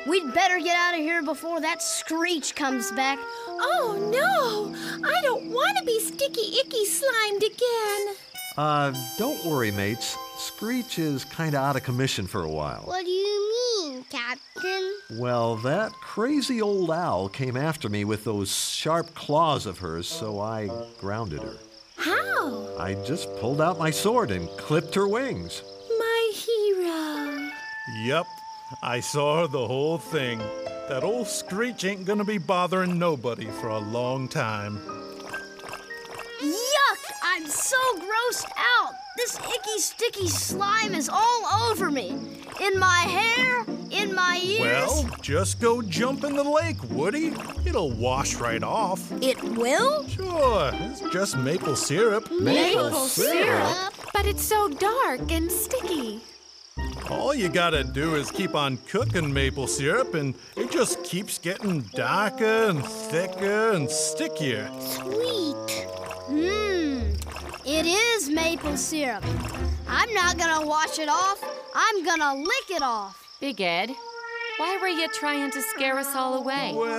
We'd better get out of here before that Screech comes back. Oh, no! I don't want to be sticky, icky slimed again. Don't worry, mates. Screech is kinda out of commission for a while. What do you mean, Captain? Well, that crazy old owl came after me with those sharp claws of hers, so I grounded her. How? I just pulled out my sword and clipped her wings. My hero. Yep, I saw the whole thing. That old Screech ain't gonna be bothering nobody for a long time. Yuck! I'm so grossed out. This icky, sticky slime is all over me. In my hair, in my ears. Well, just go jump in the lake, Woody. It'll wash right off. It will? Sure, it's just maple syrup. Maple syrup? But it's so dark and sticky. All you gotta do is keep on cooking maple syrup, and it just keeps getting darker and thicker and stickier. Sweet. It is maple syrup. I'm not gonna wash it off. I'm gonna lick it off. Big Ed, why were you trying to scare us all away?